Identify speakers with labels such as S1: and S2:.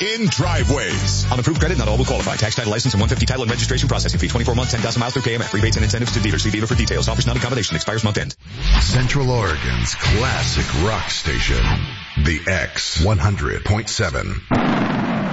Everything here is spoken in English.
S1: in Driveways.
S2: On approved credit, not all will qualify. Tax, title, license, and 150 title and registration processing fee. 24 months, 10,000 miles through KMF. Rebates and incentives to dealers. See dealer for details. Offers not in combination. Expires month end.
S1: Central Oregon's classic rock station. The X 100.7.